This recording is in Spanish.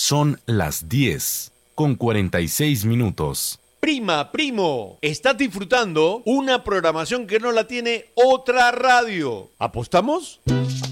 Son las 10:46. Prima, primo, estás disfrutando una programación que no la tiene otra radio. ¿Apostamos?